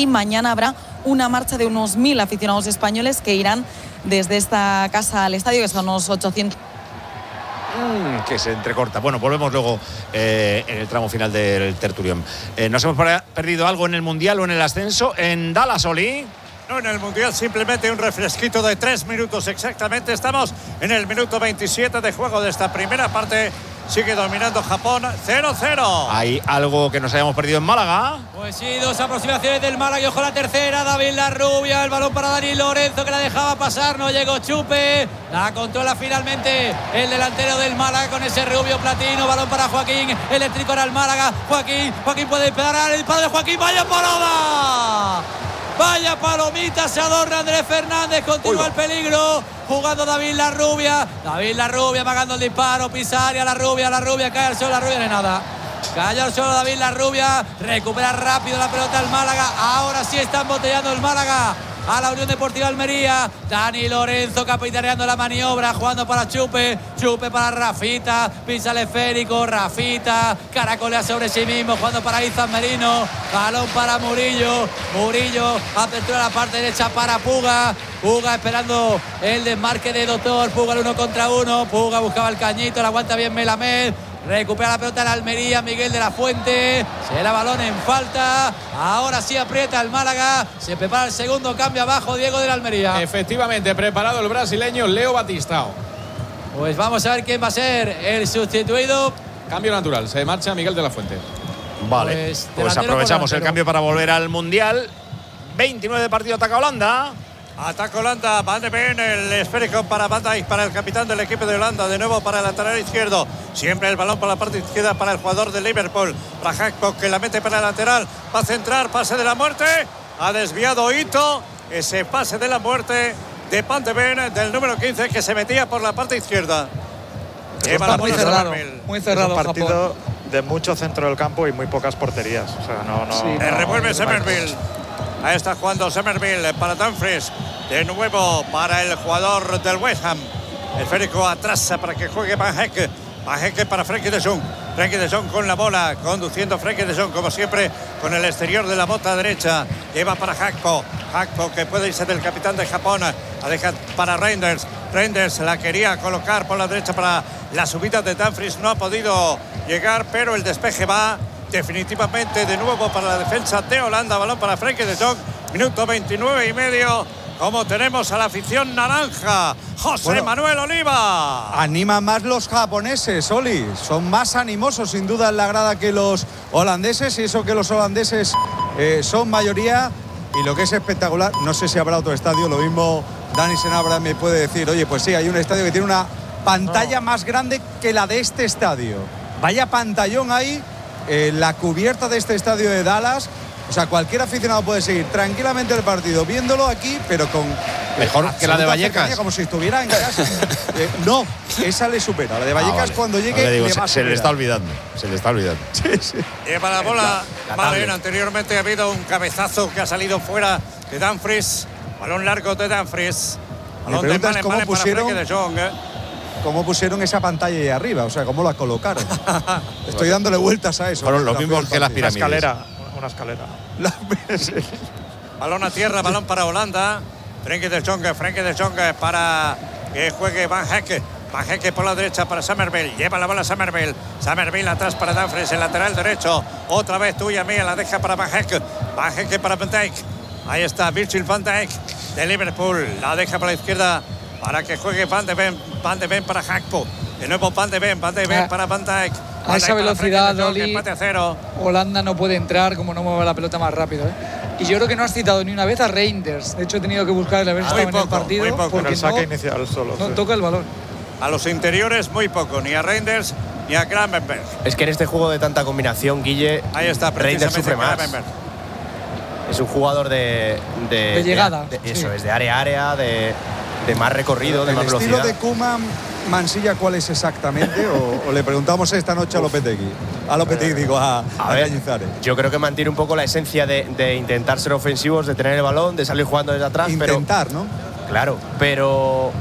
aquí. Mañana habrá una marcha de unos 1000 aficionados españoles que irán desde esta casa al estadio, que son unos 800. Que se entrecorta. Bueno, volvemos luego en el tramo final del tertulión. ¿Nos hemos perdido algo en el Mundial o en el ascenso? En Dallas, Oli. No, en el Mundial simplemente un refresquito de 3 minutos exactamente. Estamos en el minuto 27 de juego de esta primera parte. Sigue dominando Japón, 0-0. ¿Hay algo que nos hayamos perdido en Málaga? Pues sí, 2 aproximaciones del Málaga y ojo la tercera. David Larrubia, el balón para Dani Lorenzo que la dejaba pasar, no llegó Chupe. La controla finalmente el delantero del Málaga con ese rubio platino. Balón para Joaquín, eléctrico era el Málaga. Joaquín puede disparar, el disparo de Joaquín, ¡vaya parada! Vaya palomita, se adorna Andrés Fernández, continúa el peligro, jugando David Larrubia pagando el disparo, Pisaria, Larrubia, cae al suelo, Larrubia, no hay nada. Cayó al suelo David Larrubia, recupera rápido la pelota el Málaga, ahora sí está embotellando el Málaga a la Unión Deportiva Almería. Dani Lorenzo capitaneando la maniobra, jugando para Chupe para Rafita, pisa el esférico, Rafita caracolea sobre sí mismo, jugando para Izan Merino, balón para Murillo, apertura a la parte derecha para Puga esperando el desmarque de Doctor, Puga el 1 contra 1, Puga buscaba el cañito, la aguanta bien Melamed. Recupera la pelota en la Almería, Miguel de la Fuente. Será balón en falta. Ahora sí aprieta el Málaga. Se prepara el segundo cambio abajo, Diego de la Almería. Efectivamente, preparado el brasileño Leo Batistao. Pues vamos a ver quién va a ser el sustituido. Cambio natural, se marcha Miguel de la Fuente. Vale, pues aprovechamos el cambio para volver al Mundial. 29 de partido, ataca Holanda. Ataca Holanda, Van de Ven, el esférico para Van Dijk, para el capitán del equipo de Holanda, de nuevo para el lateral izquierdo, siempre el balón por la parte izquierda para el jugador de Liverpool, para Hackpock, que la mete para el lateral, va a centrar, pase de la muerte, ha desviado Ito, ese pase de la muerte de Van de Ven, del número 15, que se metía por la parte izquierda. Lleva la bola muy cerrado, es un partido Japón, de mucho centro del campo y muy pocas porterías, o sea, revuelve Summerville. Ahí está jugando Summerville para Dumfries. De nuevo para el jugador del West Ham. El esférico atrás para que juegue Van Hecke. Van Hecke para Frenkie de Jong. Frenkie de Jong con la bola, conduciendo Frenkie de Jong como siempre con el exterior de la bota derecha. Lleva para Hackpo que puede irse del capitán de Japón. La deja para Reinders. Reinders la quería colocar por la derecha para la subida de Dumfries. No ha podido llegar, pero el despeje va definitivamente de nuevo para la defensa de Holanda. Balón para Frenkie de Jong. Minuto 29 y medio. Como tenemos a la afición naranja, José Manuel Oliva. Animan más los japoneses, Oli. Son más animosos, sin duda, en la grada que los holandeses. Y eso que los holandeses son mayoría. Y lo que es espectacular, no sé si habrá otro estadio. Lo mismo Dani Senabra me puede decir, oye, pues sí, hay un estadio que tiene una pantalla más grande que la de este estadio. Vaya pantallón ahí. La cubierta de este estadio de Dallas. O sea, cualquier aficionado puede seguir tranquilamente el partido viéndolo aquí, pero con mejor que la de Vallecas, como si estuviera en casa. No, esa le supera. La de Vallecas, vale, cuando llegue digo, se le está olvidando. Sí. Lleva la bola. Vale, anteriormente ha habido un cabezazo que ha salido fuera de Dumfries. Balón largo de Dumfries. Balón de Mane, cómo pusieron de Jong, cómo pusieron esa pantalla ahí arriba, o sea, cómo la colocaron. Estoy dándole vueltas a eso. Fueron los mismos que las pirámides. Una escalera. Balón a tierra, balón para Holanda. Frenkie de Jong para que juegue Van Hecke. Van Hecke por la derecha para Summerville. Lleva la bola Summerville. Summerville atrás para Dumfries, el lateral derecho. Otra vez tuya mía, la deja para Van Hecke. Van Hecke para Van Dijk. Ahí está Virgil van Dijk de Liverpool. La deja para la izquierda para que juegue Van de Ven. Van de Ven para Hackpo. De nuevo Van de Ven para Van Dijk. A esa velocidad, Oli, Holanda no puede entrar como no mueve la pelota más rápido, Y yo creo que no has citado ni una vez a Reinders. De hecho, he tenido que buscar el haber estado en el partido. Muy poco, porque en el saque inicial solo. No toca el balón. A los interiores muy poco, ni a Reinders ni a Gravenberg. Es que en este juego de tanta combinación, Guille, ahí está, Reinders sufre más. Es un jugador de llegada. Eso es, de área a área, de más recorrido, de más velocidad. ¿El estilo de Koeman, Mansilla, cuál es exactamente? o le preguntamos esta noche a Lopetegui. A Lopetegui, digo, a Cañizares. Yo creo que mantiene un poco la esencia de intentar ser ofensivos, de tener el balón, de salir jugando desde atrás. Intentar, ¿no? Claro, pero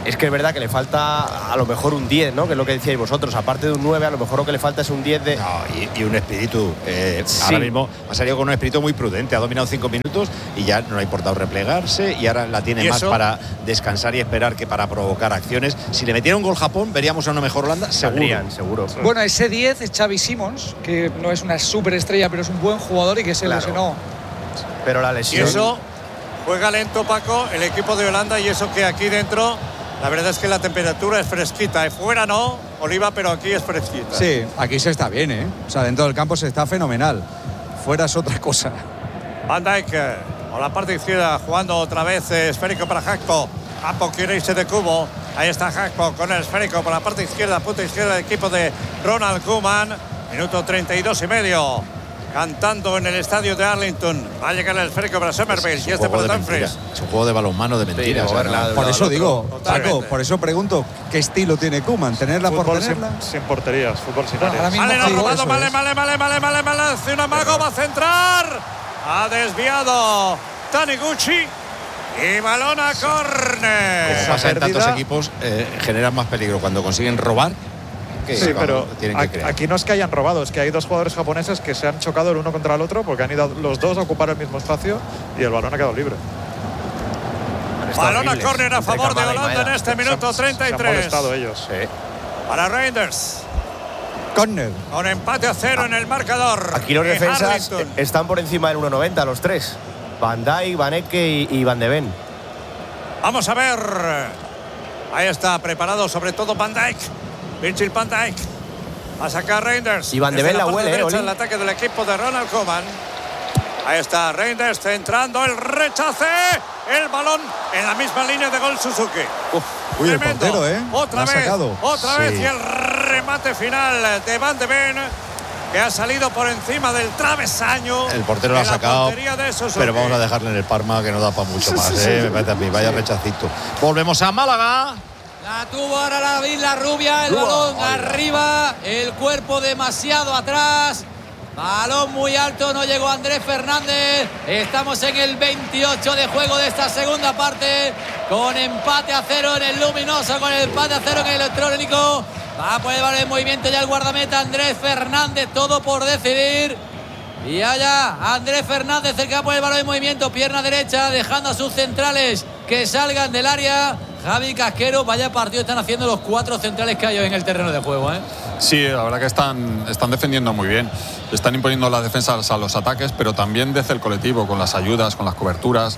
Es que es verdad que le falta a lo mejor un 10, ¿no? Que es lo que decíais vosotros. Aparte de un 9, a lo mejor lo que le falta es un 10 de... No, y un espíritu. Sí. Ahora mismo ha salido con un espíritu muy prudente. Ha dominado 5 minutos y ya no le ha importado replegarse. Y ahora la tiene más para descansar y esperar que para provocar acciones. Si le metiera un gol Japón, veríamos a una mejor Holanda. Seguro. Bueno, ese 10 es Xavi Simons, que no es una superestrella, pero es un buen jugador y que se lesionó. Pero la Y lesión... eso, juega lento, Paco, el equipo de Holanda, y eso que aquí dentro, la verdad es que la temperatura es fresquita. Fuera no, Oliva, pero aquí es fresquita. Sí, aquí se está bien, ¿eh? O sea, dentro del campo se está fenomenal. Fuera es otra cosa. Van Dijk, por la parte izquierda, jugando otra vez esférico para Gakpo. Gakpo quiere irse de cubo. Ahí está Gakpo con el esférico por la parte izquierda, punta izquierda del equipo de Ronald Koeman. Minuto 32 y medio. Cantando en el estadio de Arlington. Va a llegar el esférico para Somerville. Y este para Dumfries. Es un juego de balonmano de mentiras. Por eso digo, Paco, por eso pregunto, ¿qué estilo tiene Koeman? ¿Tenerla por tenerla? Sin porterías, fútbol sin áreas. Vale, no, robado, vale. Hace un amago, va a centrar. Ha desviado Taniguchi. Y balón a córner. Como pasa en tantos equipos, generan más peligro cuando consiguen robar. Sí, pero que aquí no es que hayan robado, es que hay dos jugadores japoneses que se han chocado el uno contra el otro porque han ido los dos a ocupar el mismo espacio y el balón ha quedado libre. Balón a córner a favor de Holanda en este minuto 33. Se han molestado ellos. Sí. Para Reinders. Córner. Con empate a 0 en el marcador. Aquí los defensas están por encima del 1,90 los tres. Van Dijk, Van Ecke y Van de Ven. Vamos a ver. Ahí está, preparado sobre todo Van Dijk. Virgil van Dijk. A sacar Reinders. Y Van de Ven la huele, el ataque del equipo de Ronald Koeman. Ahí está Reinders centrando el rechace. El balón en la misma línea de gol Suzuki. Uy, el portero, ¿eh? Otra vez y el remate final de Van de Ven, que ha salido por encima del travesaño. El portero lo ha sacado, pero vamos a dejarle en el Parma, que no da para mucho más. Me parece a mí, vaya rechacito. Volvemos a Málaga. La tuvo ahora David Larrubia, el balón arriba, el cuerpo demasiado atrás. Balón muy alto, no llegó Andrés Fernández. Estamos en el 28 de juego de esta segunda parte, con empate a 0 en el luminoso, con el empate a 0 en el electrónico. Va a poder llevar el movimiento ya el guardameta Andrés Fernández, todo por decidir. Y allá Andrés Fernández, el que va a poner el balón en movimiento, pierna derecha, dejando a sus centrales que salgan del área. Javi Casquero, vaya partido están haciendo los 4 centrales que hay hoy en el terreno de juego, ¿eh? Sí, la verdad que están defendiendo muy bien. Están imponiendo las defensas a los ataques, pero también desde el colectivo, con las ayudas, con las coberturas.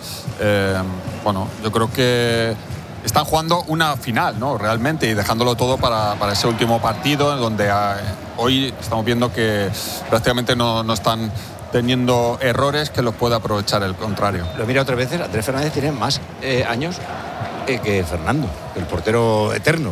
Bueno, yo creo que están jugando una final, ¿no? Realmente, y dejándolo todo para ese último partido, en donde hoy estamos viendo que prácticamente no están teniendo errores que los pueda aprovechar el contrario. Lo mira otras veces, Andrés Fernández tiene más años que Fernando, el portero eterno.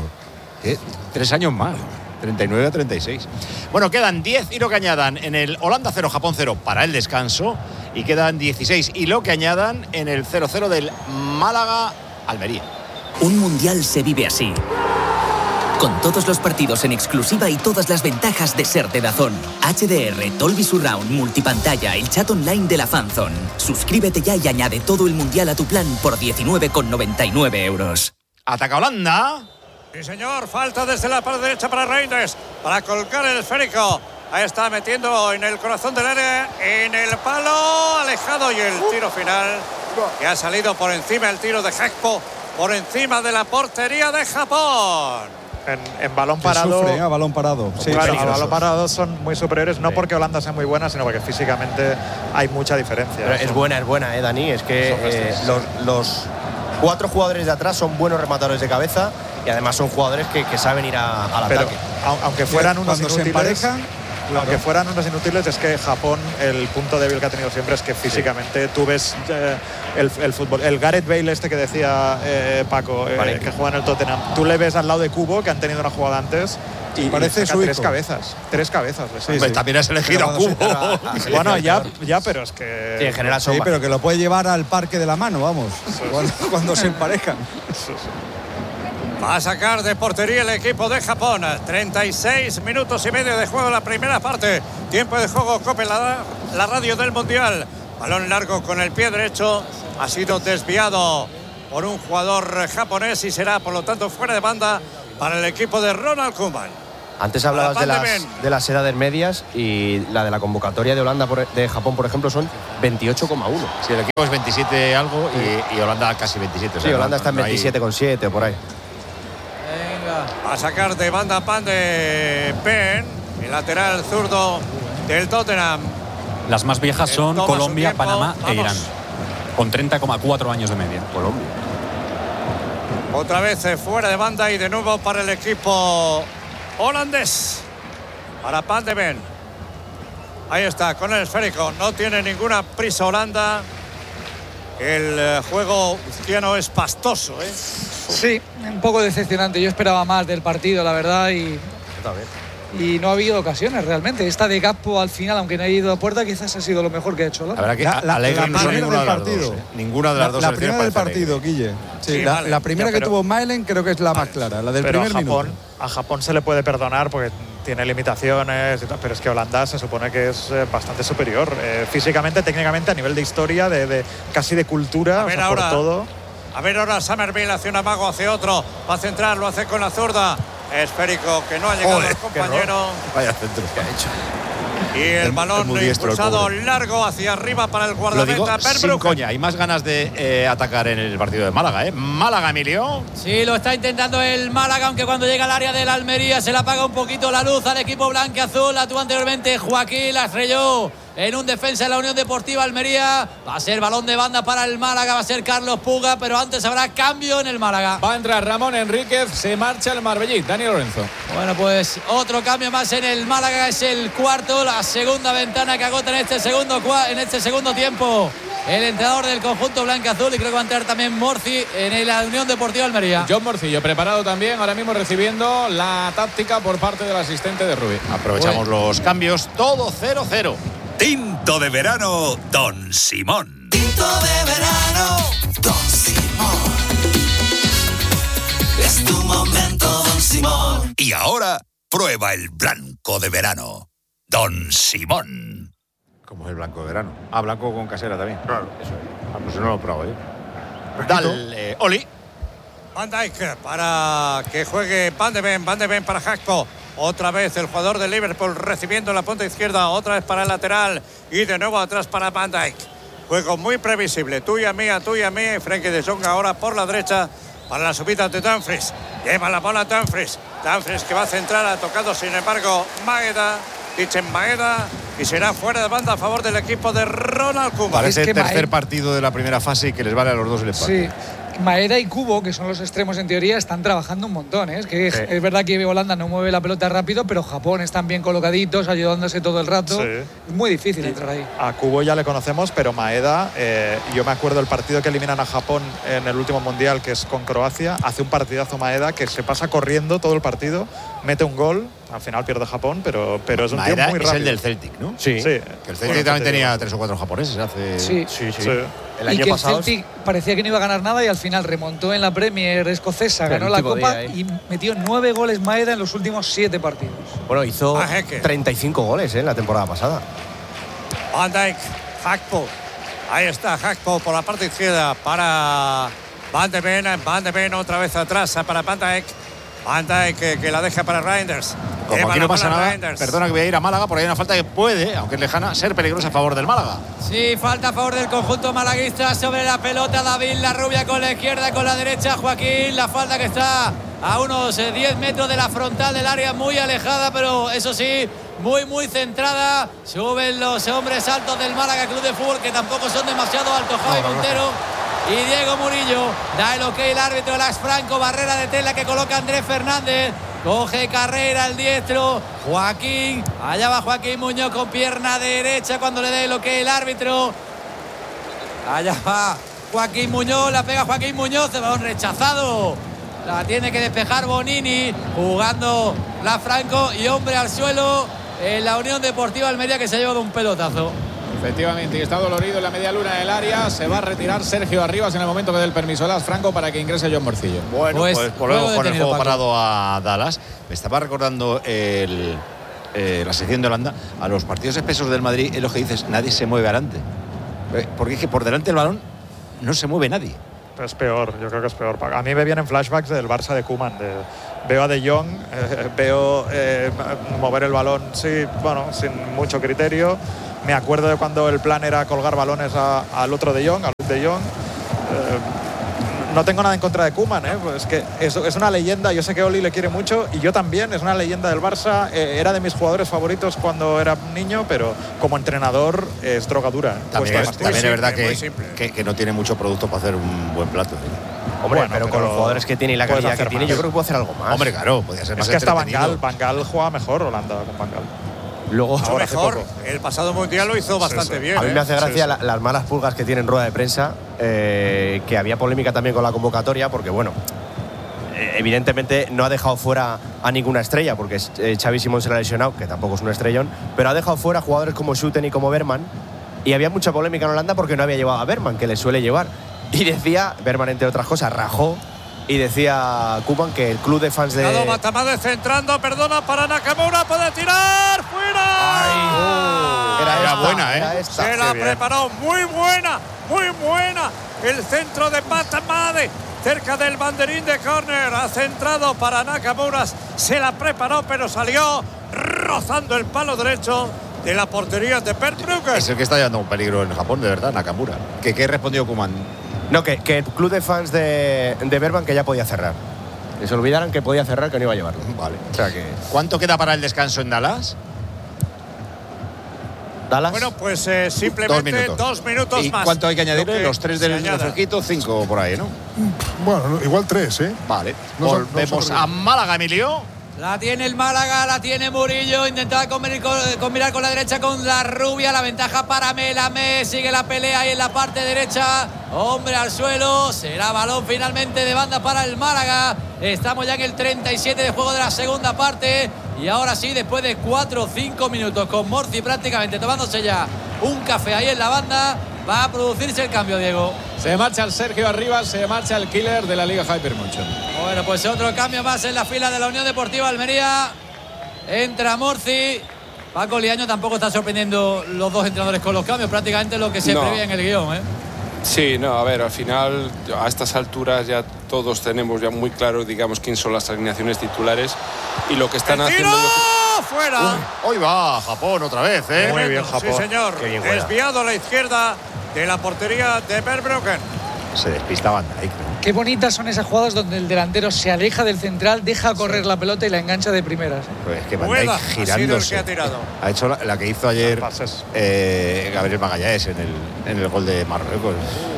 3 años más, 39 a 36. Bueno, quedan 10 y lo que añadan en el Holanda 0, Japón 0 para el descanso, y quedan 16 y lo que añadan en el 0-0 del Málaga-Almería. Un mundial se vive así, con todos los partidos en exclusiva y todas las ventajas de ser de DAZN. HDR, Dolby Surround, multipantalla, el chat online de la Fanzone. Suscríbete ya y añade todo el mundial a tu plan por 19,99 euros. Ataca Holanda. Sí, señor, falta desde la parte derecha para Reinders, para colgar el esférico. Ahí está metiendo en el corazón del área, en el palo, alejado, y el tiro final, que ha salido por encima, el tiro de Gakpo, por encima de la portería de Japón. En balón parado. Sufre, a balón parado. Sí, claro, a balón parado son muy superiores, no porque Holanda sea muy buena, sino porque físicamente hay mucha diferencia. Pero es buena, Dani. Es que los 4 jugadores de atrás son buenos rematadores de cabeza y además son jugadores que saben ir al ataque. Aunque fueran unos cuando inútiles, se emparejan, aunque fueran unos inútiles, es que Japón, el punto débil que ha tenido siempre es que físicamente tú ves el fútbol. El Gareth Bale este que decía Paco, que juega en el Tottenham, tú le ves al lado de Kubo, que han tenido una jugada antes, y parece su 3 cabezas. 3 cabezas. Sí. También has elegido a Kubo. Bueno, ya, pero es que... Sí, en general sí, pero que lo puede llevar al parque de la mano, vamos, cuando se emparejan. Va a sacar de portería el equipo de Japón. 36 minutos y medio de juego en la primera parte. Tiempo de juego, COPE, la radio del Mundial. Balón largo con el pie derecho. Ha sido desviado por un jugador japonés y será, por lo tanto, fuera de banda para el equipo de Ronald Koeman. Antes hablabas de las edades medias y la de la convocatoria de Holanda de Japón, por ejemplo, son 28,1. Sí, el equipo es 27 algo y Holanda casi 27. Sí, Holanda está en 27,7 por ahí. Venga. A sacar de banda Van de Ven, el lateral zurdo del Tottenham. Las más viejas son Colombia, Panamá e Irán, con 30,4 años de media. Colombia. Otra vez fuera de banda y de nuevo para el equipo holandés. Para Van de Ven. Ahí está, con el esférico. No tiene ninguna prisa Holanda. El juego izquierdo es pastoso, ¿eh? Sí, un poco decepcionante. Yo esperaba más del partido, la verdad, y no ha habido ocasiones realmente. Esta de Gakpo al final, aunque no ha ido a puerta, quizás ha sido lo mejor que ha hecho. La verdad que Alegre no son ninguna de las dos. Ninguna de las dos. La primera del partido, Guille. Sí, la primera que tuvo Malen creo que es la más clara, la del primer minuto. A Japón se le puede perdonar porque tiene limitaciones, pero es que Holanda se supone que es bastante superior físicamente, técnicamente, a nivel de historia, casi de cultura, a ver, por todo. A ver ahora Summerville hace un amago, hace otro, va a centrar, lo hace con la zurda. Esférico que no ha llegado el compañero. Vaya centro que ha hecho. Y el balón impulsado largo hacia arriba para el guardameta sin coña, hay más ganas de atacar en el partido de Málaga, ¿eh? Málaga, Emilio. Sí, lo está intentando el Málaga, aunque cuando llega al área del Almería se le apaga un poquito la luz al equipo blanquiazul. La tuvo anteriormente Joaquín, la estrelló en un defensa de la Unión Deportiva Almería. Va a ser balón de banda para el Málaga, va a ser Carlos Puga, pero antes habrá cambio en el Málaga. Va a entrar Ramón Enríquez, se marcha el Marbellí. Dani Lorenzo. Bueno, pues otro cambio más en el Málaga, es el cuarto, la segunda ventana que agota en este segundo tiempo el entrenador del conjunto blanquiazul, y creo que va a entrar también Morci en la Unión Deportiva Almería. John Morcillo preparado también, ahora mismo recibiendo la táctica por parte del asistente de Rubí. Aprovechamos los cambios, todo 0-0. Tinto de verano, Don Simón. Tinto de verano, Don Simón. Es tu momento, Don Simón. Y ahora, prueba el blanco de verano, Don Simón. ¿Cómo es el blanco de verano? Ah, blanco con casera también. Claro. Eso es. Pues no lo he probado, ¿eh? Dale, Oli. Van Dijk para que juegue Van de Ven para Gakpo. Otra vez el jugador de Liverpool recibiendo la punta izquierda, otra vez para el lateral y de nuevo atrás para Van Dijk. Juego muy previsible, tuya, mía. Frenkie de Jong ahora por la derecha para la subida de Dumfries. Lleva la bola Dumfries que va a centrar, ha tocado sin embargo Maeda, y será fuera de banda a favor del equipo de Ronald Koeman. Parece el tercer partido de la primera fase y que les vale a los dos el empate. Sí. Maeda y Kubo, que son los extremos en teoría, están trabajando un montón. Es que es verdad que Holanda no mueve la pelota rápido, pero Japón están bien colocaditos, ayudándose todo el rato. Sí. Es muy difícil entrar ahí. A Kubo ya le conocemos, pero Maeda, yo me acuerdo del partido que eliminan a Japón en el último mundial, que es con Croacia. Hace un partidazo Maeda que se pasa corriendo todo el partido, mete un gol. Al final pierde Japón, pero es un tío muy rápido. Es el del Celtic, ¿no? Sí. Que el Celtic también tenía 3 o 4 japoneses hace... Sí. El año pasado el Celtic parecía que no iba a ganar nada y al final remontó en la Premier escocesa, ganó la Copa y metió 9 goles Maeda en los últimos 7 partidos. Bueno, hizo 35 goles en la temporada pasada. Van Dijk, Gakpo. Ahí está Gakpo por la parte izquierda para Van de Ven otra vez atrás para Van Dijk. Van Dijk que la deja para Reinders. Como aquí no pasa nada, perdona que voy a ir a Málaga, por ahí hay una falta que puede, aunque es lejana, ser peligrosa a favor del Málaga. Sí, falta a favor del conjunto malaguista sobre la pelota. David Larrubia con la izquierda, con la derecha Joaquín. La falta que está a unos 10 metros de la frontal del área, muy alejada, pero eso sí, muy centrada. Suben los hombres altos del Málaga Club de Fútbol, que tampoco son demasiado altos. Javi Montero y Diego Murillo. Da el ok el árbitro Lax Franco, barrera de tela que coloca Andrés Fernández. Coge carrera el diestro Joaquín. Allá va Joaquín Muñoz con pierna derecha cuando le dé el ok el árbitro. Allá va Joaquín Muñoz, la pega Joaquín Muñoz, el balón rechazado. La tiene que despejar Bonini, jugando la Franco y hombre al suelo en la Unión Deportiva Almería, que se ha llevado un pelotazo. Efectivamente, y está dolorido en la media luna del área. Se va a retirar Sergio Arribas en el momento que dé el permiso a Las Franco para que ingrese John Morcillo. Bueno, pues por luego con el juego parado a Dallas. Me estaba recordando la sección de Holanda. A los partidos espesos del Madrid, es lo que dices, nadie se mueve adelante. Porque es que por delante del balón no se mueve nadie. Es peor, yo creo que es peor. A mí me vienen flashbacks del Barça de Koeman. Veo a De Jong, veo mover el balón, sí, bueno, sin mucho criterio. Me acuerdo de cuando el plan era colgar balones al otro De Jong, al De Jong. No tengo nada en contra de Koeman, pues que es una leyenda. Yo sé que Oli le quiere mucho y yo también. Es una leyenda del Barça. Era de mis jugadores favoritos cuando era niño, pero como entrenador es drogadura. También es verdad que no tiene mucho producto para hacer un buen plato. Hombre, bueno, pero con los jugadores que tiene y la calidad que tiene, yo creo que puede hacer algo más. Hombre, claro, podría ser más entretenido. Es que hasta Van Gaal juega mejor Holanda con Van Gaal. Luego, mejor, el pasado mundial lo hizo bastante bien. A mí me hace gracia las malas pulgas que tiene en rueda de prensa, que había polémica también con la convocatoria, porque bueno, evidentemente no ha dejado fuera a ninguna estrella, porque Xavi Simón se la ha lesionado, que tampoco es un estrellón, pero ha dejado fuera jugadores como Schouten y como Bergman, y había mucha polémica en Holanda porque no había llevado a Bergman, que le suele llevar, y decía, Bergman entre otras cosas, rajó, y decía Koeman que el club de fans de... Matamade centrando, perdona para Nakamura, puede tirar, fuera. Era buena, Se la preparó, muy buena. El centro de Matamade, cerca del banderín de córner, ha centrado para Nakamura, se la preparó, pero salió rozando el palo derecho de la portería de Per Brugge. Es el que está llevando un peligro en Japón, de verdad, Nakamura. ¿Qué respondió Koeman? No, que el club de fans de Bergman que ya podía cerrar. Que se olvidaran que podía cerrar, que no iba a llevarlo. Vale. O sea que... ¿Cuánto queda para el descanso en Dallas? Bueno, pues simplemente 2 minutos ¿Y más. cuánto hay que añadirle? Los 3 del refresquito, 5 por ahí, ¿no? Bueno, igual 3, ¿eh? Vale. Volvemos a Málaga, Emilio. La tiene el Málaga, la tiene Murillo, intentaba combinar con la derecha con la rubia, la ventaja para Melamé, sigue la pelea ahí en la parte derecha, hombre al suelo, será balón finalmente de banda para el Málaga. Estamos ya en el 37 de juego de la segunda parte y ahora sí, después de 4 o 5 minutos con Morci prácticamente tomándose ya un café ahí en la banda, va a producirse el cambio, Diego. Se marcha el Sergio Arribas, se marcha el killer de la Liga Hypermotion. Bueno, pues otro cambio más en la fila de la Unión Deportiva Almería. Entra Morci. Paco Liaño tampoco está sorprendiendo los dos entrenadores con los cambios, prácticamente lo que se prevé en el guión, ¿eh? Sí, no, a ver, al final a estas alturas ya todos tenemos ya muy claro, digamos, quién son las alineaciones titulares y lo que están haciendo. ¡Fuera! Hoy va Japón otra vez, ¿eh? Muy bien, Japón. Sí, señor. Desviado a la izquierda de la portería de Per Brugge. Se despista Van Dijk. Qué bonitas son esas jugadas donde el delantero se aleja del central, deja correr la pelota y la engancha de primeras. Pues es que Van Dijk girándose. Ha hecho la que hizo ayer Gabriel Magallanes en el gol de Marruecos.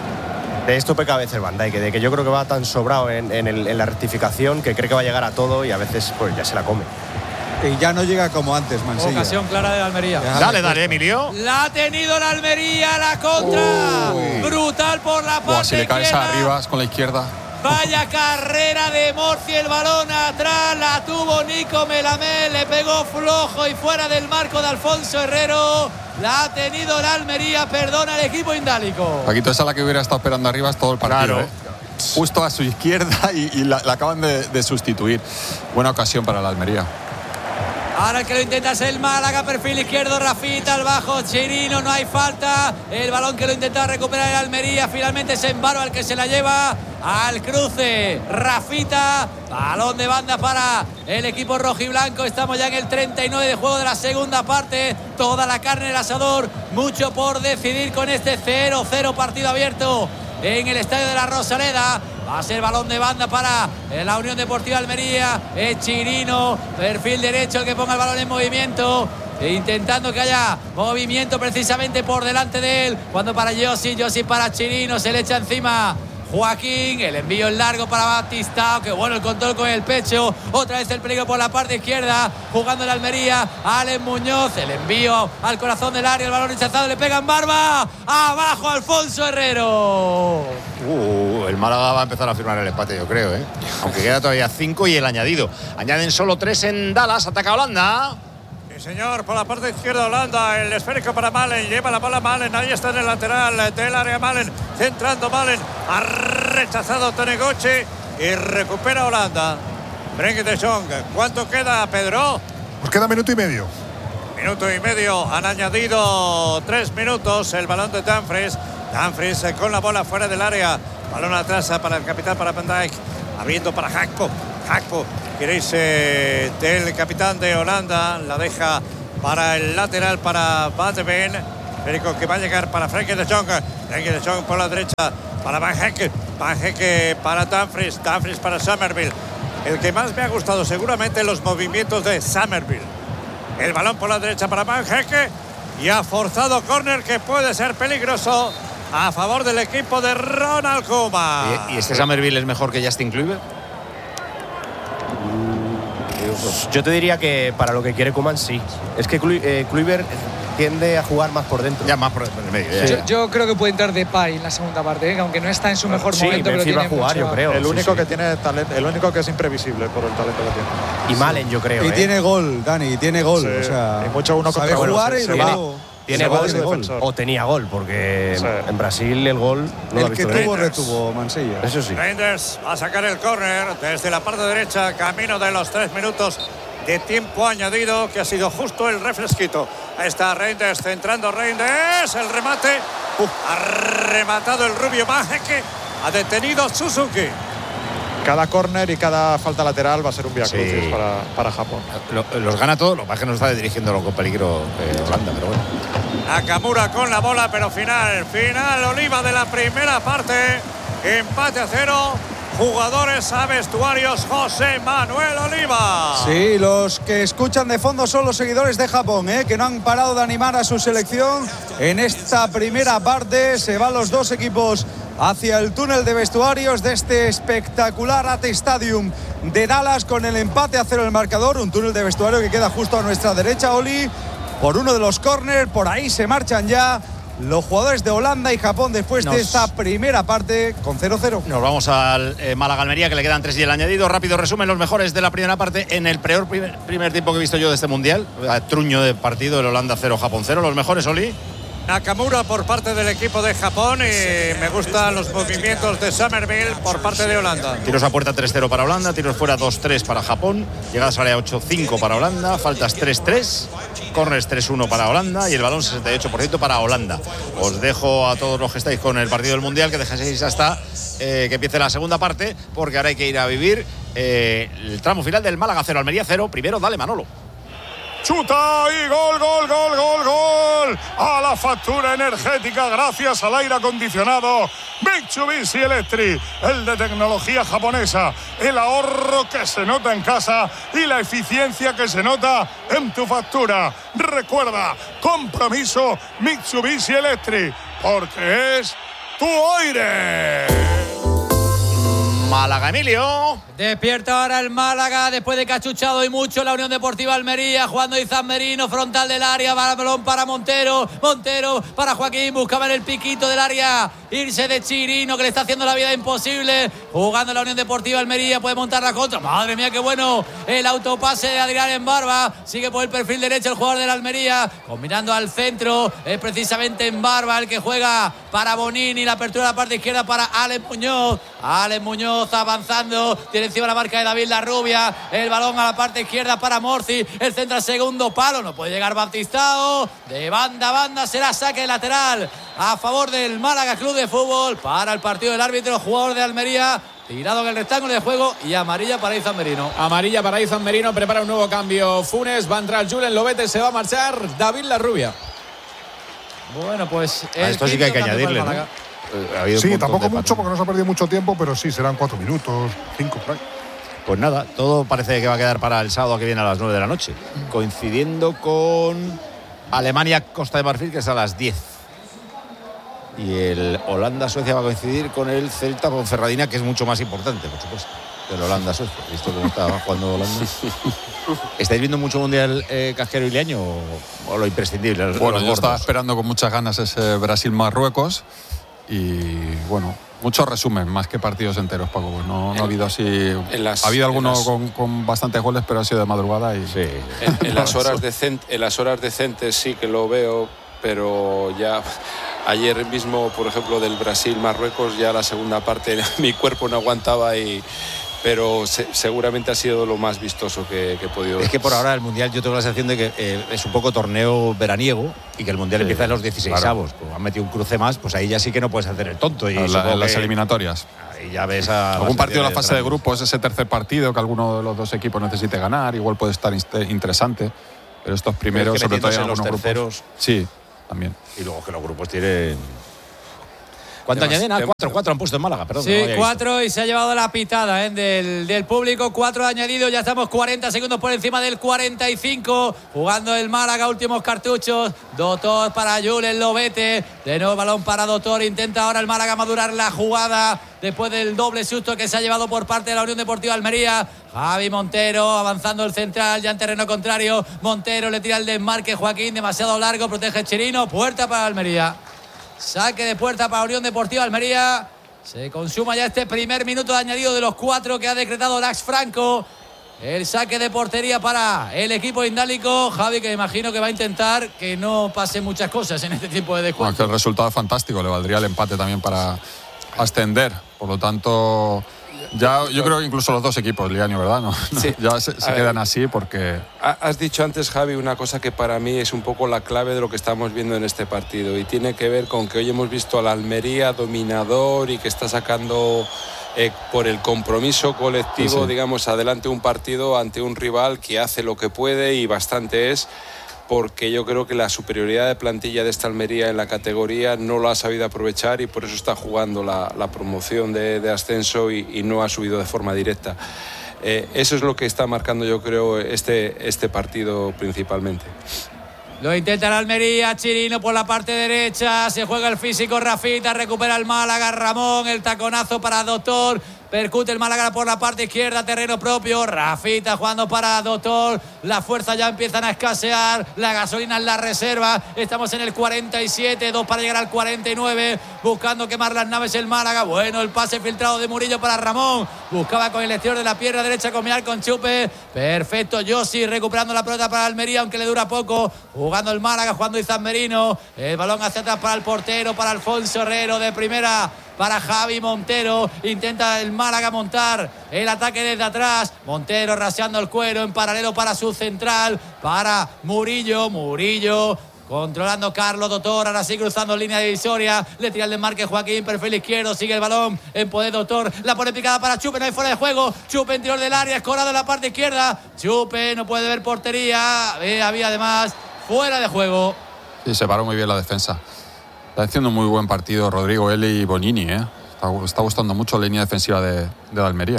De esto peca a veces Van Dijk, de que yo creo que va tan sobrado en la rectificación que cree que va a llegar a todo y a veces pues ya se la come. Y ya no llega como antes, Mansilla. Ocasión clara de la Almería. Dale, Emilio. La ha tenido la Almería, la contra. Brutal por la parte si le caes izquierda. a Arribas con la izquierda. Vaya carrera de Morci, el balón atrás, la tuvo Nico Melamé, le pegó flojo y fuera del marco de Alfonso Herrero. La ha tenido la Almería, perdona el equipo indálico. Paquito, esa es la que hubiera estado esperando Arribas todo el partido. Claro. Justo a su izquierda y la acaban de sustituir. Buena ocasión para la Almería. Ahora el que lo intenta es el Málaga, perfil izquierdo, Rafita, al bajo, Chirino, no hay falta. El balón que lo intenta recuperar el Almería, finalmente es Embaro al que se la lleva al cruce. Rafita, balón de banda para el equipo rojiblanco. Estamos ya en el 39 de juego de la segunda parte. Toda la carne en el asador, mucho por decidir con este 0-0 partido abierto en el estadio de la Rosaleda. Va a ser balón de banda para la Unión Deportiva Almería. Es Chirino, perfil derecho, el que ponga el balón en movimiento, intentando que haya movimiento precisamente por delante de él. Cuando para Yossi para Chirino, se le echa encima Joaquín, el envío en largo para Batistao, que bueno el control con el pecho, otra vez el peligro por la parte izquierda, jugando en la Almería, Alex Muñoz, el envío al corazón del área, el balón rechazado, le pega en barba, abajo Alfonso Herrero. El Málaga va a empezar a firmar el empate, yo creo, ¿eh? Aunque queda todavía 5 y el añadido. Añaden solo 3 en Dallas, ataca Holanda. Sí, señor, por la parte izquierda Holanda, el esférico para Malen, lleva la bola Malen, ahí está en el lateral del área Malen, centrando Malen, ha rechazado Tonegoche y recupera Holanda. Frenkie de Jong, ¿cuánto queda, Pedro? Pues queda minuto y medio. Minuto y medio, han añadido 3 minutos, el balón de Dumfries con la bola fuera del área, Balón atrás para el capitán, para Van Dijk. Abriendo para Gakpo. Gakpo, queréis del capitán de Holanda. La deja para el lateral, para Van de Ven. Federico, que va a llegar para Frenkie de Jong. Frenkie de Jong por la derecha para Van Hecke. Van Hecke para Dumfries. Dumfries para Summerville. El que más me ha gustado seguramente los movimientos de Summerville. El balón por la derecha para Van Hecke. Y ha forzado córner que puede ser peligroso a favor del equipo de Ronald Koeman. ¿Y este Summerville es mejor que Justin Kluivert? Yo te diría que para lo que quiere Koeman sí. Es que Kluivert tiende a jugar más por dentro. Ya más por el medio. Yo creo que puede entrar Depay en la segunda parte, que aunque no está en su mejor momento, pero tiene va a jugar, mucho... yo creo. El único que tiene talento, el único que es imprevisible por el talento que tiene. Y Malen, yo creo. Y tiene gol, Dani, tiene gol. Sí. O sea, y mucho uno sabe contra jugar uno, y se luego... Tiene gol o tenía gol, porque en Brasil el gol no lo ha el que visto tuvo, bien. retuvo Mansilla. Eso sí. Reinders va a sacar el córner desde la parte derecha, camino de los 3 minutos de tiempo añadido, que ha sido justo el refresquito. Ahí está Reinders, centrando Reinders, el remate. Ha rematado el rubio Van Hecke, ha detenido Suzuki. Cada córner y cada falta lateral va a ser un viacrucis para Japón. Los gana todos, lo que pasa es que no está dirigiéndolo con peligro Holanda, pero bueno. Nakamura con la bola, pero final Oliva de la primera parte. Empate a 0. Jugadores a vestuarios, José Manuel Oliva. Sí, los que escuchan de fondo son los seguidores de Japón, que no han parado de animar a su selección. En esta primera parte se van los dos equipos hacia el túnel de vestuarios de este espectacular AT Stadium de Dallas, con el empate a 0 el marcador. Un túnel de vestuario que queda justo a nuestra derecha, Oli, por uno de los córner. Por ahí se marchan ya los jugadores de Holanda y Japón después de esta primera parte con 0-0. Nos vamos al Málaga-Almería, que le quedan 3 y el añadido. Rápido resumen, los mejores de la primera parte en el peor primer tiempo que he visto yo de este Mundial. Truño de partido, el Holanda 0, Japón 0. Los mejores, Oli. Nakamura por parte del equipo de Japón, y me gustan los movimientos de Summerville por parte de Holanda. Tiros a puerta 3-0 para Holanda, tiros fuera 2-3 para Japón, llegadas a área 8-5 para Holanda, faltas 3-3, corners 3-1 para Holanda y el balón 68% para Holanda. Os dejo a todos los que estáis con el partido del Mundial que dejéis hasta que empiece la segunda parte, porque ahora hay que ir a vivir el tramo final del Málaga 0, Almería 0. Primero, dale Manolo. Chuta y gol, gol, gol, gol, gol. A la factura energética gracias al aire acondicionado Mitsubishi Electric, el de tecnología japonesa. El ahorro que se nota en casa y la eficiencia que se nota en tu factura. Recuerda, compromiso Mitsubishi Electric, porque es tu aire. Málaga, Emilio. Despierta ahora el Málaga después de que ha chuchado y mucho la Unión Deportiva Almería, jugando Izan Merino, frontal del área, balón para Montero para Joaquín, buscaba en el piquito del área irse de Chirino, que le está haciendo la vida imposible, jugando la Unión Deportiva Almería, puede montar la contra, madre mía qué bueno el autopase de Adrián en Barba, sigue por el perfil derecho el jugador de la Almería, combinando al centro, es precisamente en Barba el que juega para Bonini, la apertura de la parte izquierda para Alex Muñoz avanzando, tiene encima la marca de David Larrubia, el balón a la parte izquierda para Morci, el centro al segundo palo, no puede llegar Baptistao, de banda a banda será saque lateral a favor del Málaga Club de Fútbol. Para el partido del árbitro, jugador de Almería tirado en el rectángulo de juego, y amarilla para Izan Merino. Amarilla para Izan Merino, prepara un nuevo cambio Funes, va a entrar Julen Lobete, se va a marchar David Larrubia. Bueno, pues esto sí que hay que añadirle, ¿no? Sí, tampoco mucho porque no se ha perdido mucho tiempo, pero sí, serán 4 minutos, 5 por ahí. Pues nada, todo parece que va a quedar para el sábado que viene a las 9 de la noche, coincidiendo con Alemania-Costa de Marfil, que es a las 10. Y el Holanda-Suecia va a coincidir con el Celta-Ponferradina, que es mucho más importante, por supuesto, que el Holanda-Suecia. ¿Visto cómo está jugando Holanda? ¿Estáis viendo mucho Mundial Casquero y Leaño o lo imprescindible? Bueno, yo estaba esperando con muchas ganas ese Brasil-Marruecos y, bueno, mucho resumen, más que partidos enteros, Paco. Pues no ha habido así... Ha habido algunos con bastantes goles, pero ha sido de madrugada y... Sí. En las horas decentes sí que lo veo, pero ya... Ayer mismo, por ejemplo, del Brasil-Marruecos, ya la segunda parte mi cuerpo no aguantaba y pero seguramente ha sido lo más vistoso que he podido ver. Es que por ahora el Mundial yo tengo la sensación de que es un poco torneo veraniego y que el Mundial empieza en los 16avos. Claro. Pues han metido un cruce más, pues ahí ya sí que no puedes hacer el tonto. Y en las eliminatorias. Ahí ya ves a algún partido en la fase de grupos, ese tercer partido que alguno de los dos equipos necesite ganar, igual puede estar interesante. Pero estos primeros, pero sobre todo en los algunos terceros, grupos. Sí, también. Y luego que los grupos tienen. ¿Cuánto añaden? 4 han puesto en Málaga, perdón. Sí, 4 y se ha llevado la pitada del público. 4 añadidos, ya estamos 40 segundos por encima del 45. Jugando el Málaga, últimos cartuchos. Doctor para Julen Lobete. De nuevo balón para Doctor. Intenta ahora el Málaga madurar la jugada después del doble susto que se ha llevado por parte de la Unión Deportiva Almería. Javi Montero avanzando el central, ya en terreno contrario. Montero le tira el desmarque. Joaquín demasiado largo, protege Chirino. Puerta para Almería. Saque de puerta para Unión Deportiva Almería. Se consuma ya este primer minuto de añadido de los 4 que ha decretado Lax Franco. El saque de portería para el equipo indálico. Javi, que imagino que va a intentar que no pase muchas cosas en este tipo de descuento. Que el resultado es fantástico, le valdría el empate también para ascender. Por lo tanto, ya yo creo que incluso los dos equipos, Lianio, ¿verdad? No, sí. Ya se quedan así porque... Has dicho antes, Javi, una cosa que para mí es un poco la clave de lo que estamos viendo en este partido y tiene que ver con que hoy hemos visto al Almería dominador y que está sacando por el compromiso colectivo, sí. Digamos, adelante un partido ante un rival que hace lo que puede y bastante es, porque yo creo que la superioridad de plantilla de esta Almería en la categoría no lo ha sabido aprovechar y por eso está jugando la promoción de ascenso y no ha subido de forma directa. Eso es lo que está marcando, yo creo, este partido principalmente. Lo intenta la Almería, Chirino por la parte derecha, se juega el físico Rafita, recupera el Málaga, Ramón, el taconazo para Doctor. Percute el Málaga por la parte izquierda, terreno propio. Rafita jugando para Doctor. Las fuerzas ya empiezan a escasear. La gasolina en la reserva. Estamos en el 47, 2 para llegar al 49. Buscando quemar las naves el Málaga. Bueno, el pase filtrado de Murillo para Ramón. Buscaba con el exterior de la pierna derecha combinar con Chupe. Perfecto, Yossi recuperando la pelota para Almería, aunque le dura poco. Jugando el Málaga, jugando Izan Merino. El balón hacia atrás para el portero, para Alfonso Herrero de primera. Para Javi Montero, intenta el Málaga montar el ataque desde atrás. Montero raseando el cuero en paralelo para su central, para Murillo. Controlando Carlos Doctor, ahora sí cruzando línea divisoria. Le tira el desmarque Joaquín, perfil izquierdo, sigue el balón en poder Doctor. La pone picada para Chupe, no hay fuera de juego. Chupe interior del área, escorado en la parte izquierda. Chupe no puede ver portería. Había además fuera de juego. Sí, se paró muy bien la defensa. Está haciendo un muy buen partido Rodrigo Eli y Bonini, Está gustando mucho la línea defensiva de Almería.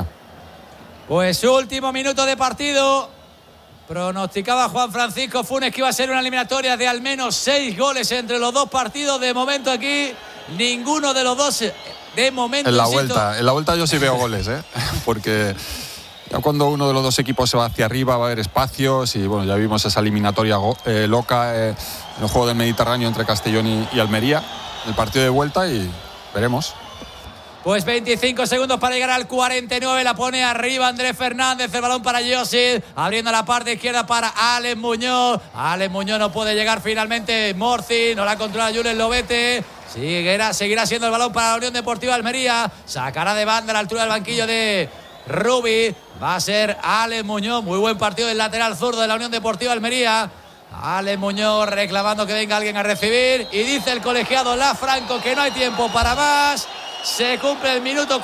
Pues último minuto de partido. Pronosticaba Juan Francisco Funes que iba a ser una eliminatoria de al menos 6 goles entre los dos partidos. De momento aquí, ninguno de los dos. De momento. En la vuelta yo sí veo goles, porque ya cuando uno de los dos equipos se va hacia arriba va a haber espacios y bueno, ya vimos esa eliminatoria loca en el juego del Mediterráneo entre Castellón y Almería, el partido de vuelta, y veremos. Pues 25 segundos para llegar al 49, la pone arriba Andrés Fernández, el balón para Yossi, abriendo la parte izquierda para Alex Muñoz. Alex Muñoz no puede llegar finalmente, Morci, no la controla Julen Lobete. Seguirá siendo el balón para la Unión Deportiva Almería, sacará de banda a la altura del banquillo de Rubi. Va a ser Alex Muñoz, muy buen partido del lateral zurdo de la Unión Deportiva Almería. Alex Muñoz reclamando que venga alguien a recibir y dice el colegiado Lafranco que no hay tiempo para más. Se cumple el minuto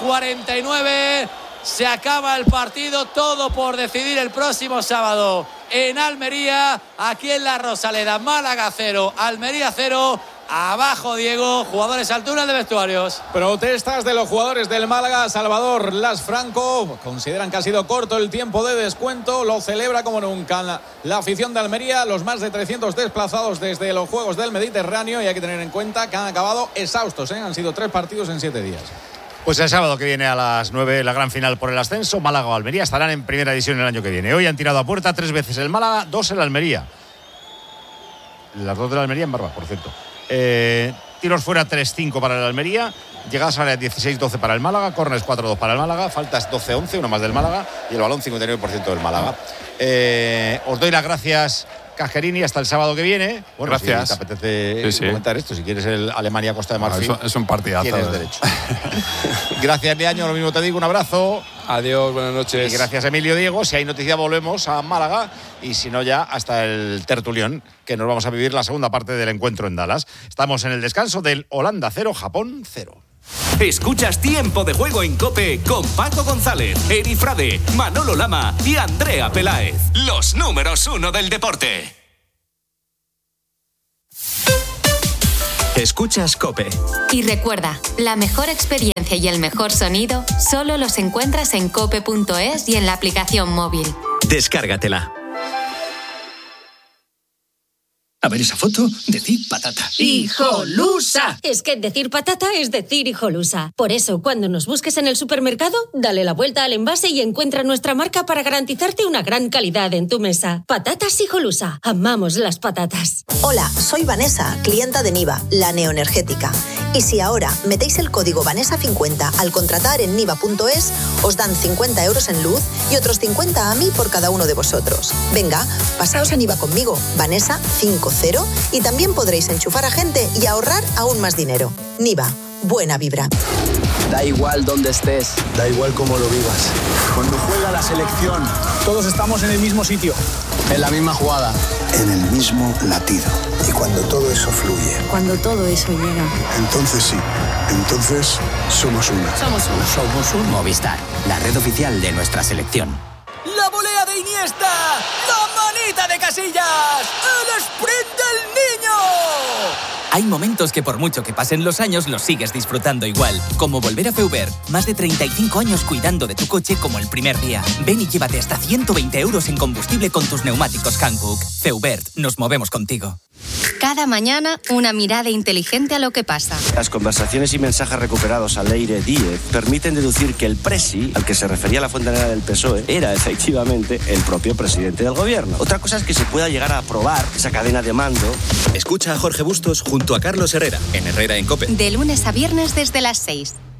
49, se acaba el partido, todo por decidir el próximo sábado en Almería, aquí en la Rosaleda. Málaga 0, Almería 0. Abajo, Diego, jugadores a altura de vestuarios. Protestas de los jugadores del Málaga. Salvador Lasfranco consideran que ha sido corto el tiempo de descuento. Lo celebra como nunca la afición de Almería. Los más de 300 desplazados desde los Juegos del Mediterráneo. Y hay que tener en cuenta que han acabado exhaustos, Han sido 3 partidos en 7 días. Pues el sábado que viene a las 9 la gran final por el ascenso. Málaga o Almería estarán en primera división el año que viene. Hoy han tirado a puerta 3 veces el Málaga, 2 el Almería. Las 2 de la Almería en Barba, por cierto. Tiros fuera 3-5 para el Almería, llegadas a área 16-12 para el Málaga, córners 4-2 para el Málaga, faltas 12-11, una más del Málaga y el balón 59% del Málaga. Os doy las gracias, Cajerini, hasta el sábado que viene. Bueno, gracias. Si te apetece comentar esto, si quieres el Alemania-Costa de Marfil, es un partidazo. Tienes derecho. Gracias, Liaño, lo mismo te digo, un abrazo. Adiós, buenas noches. Y gracias, Emilio Diego. Si hay noticia, volvemos a Málaga. Y si no, ya hasta el tertulión, que nos vamos a vivir la segunda parte del encuentro en Dallas. Estamos en el descanso del Holanda 0, Japón 0. Escuchas Tiempo de Juego en COPE con Paco González, Eri Frade, Manolo Lama y Andrea Peláez. Los números 1 del deporte. Escuchas COPE. Y recuerda, la mejor experiencia y el mejor sonido solo los encuentras en cope.es y en la aplicación móvil. Descárgatela. A ver esa foto, decir patata. ¡Hijolusa! Es que decir patata es decir hijolusa. Por eso, cuando nos busques en el supermercado, dale la vuelta al envase y encuentra nuestra marca para garantizarte una gran calidad en tu mesa. Patatas Hijolusa. Amamos las patatas. Hola, soy Vanessa, clienta de Niva, la neoenergética. Y si ahora metéis el código Vanessa50 al contratar en niva.es, os dan 50 euros en luz y otros 50 a mí por cada uno de vosotros. Venga, pasaos a Niva conmigo, Vanessa50, y también podréis enchufar a gente y ahorrar aún más dinero. Niva, buena vibra. Da igual dónde estés, da igual cómo lo vivas. Cuando juega la selección, todos estamos en el mismo sitio, en la misma jugada, en el mismo latido. Y cuando todo eso fluye, cuando todo eso llega, entonces sí, entonces somos una. Somos una. Somos un Movistar, la red oficial de nuestra selección. ¡La volea de Iniesta! ¡La manita de Casillas! ¡El sprint del niño! Hay momentos que por mucho que pasen los años los sigues disfrutando igual. Como volver a Feubert. Más de 35 años cuidando de tu coche como el primer día. Ven y llévate hasta 120 euros en combustible con tus neumáticos Hankook. Feubert, nos movemos contigo. Cada mañana, una mirada inteligente a lo que pasa. Las conversaciones y mensajes recuperados al Leire Díez permiten deducir que el presi, al que se refería la fontanera del PSOE, era efectivamente el propio presidente del gobierno. Otra cosa es que se pueda llegar a aprobar esa cadena de mando. Escucha a Jorge Bustos junto a Carlos Herrera, en Herrera en COPE. De lunes a viernes desde las 6.